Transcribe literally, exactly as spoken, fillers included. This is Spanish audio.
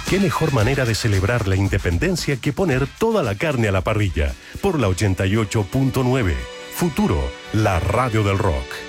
¿Qué mejor manera de celebrar la independencia que poner toda la carne a la parrilla? Por la ochenta y ocho punto nueve. Futuro, la radio del rock.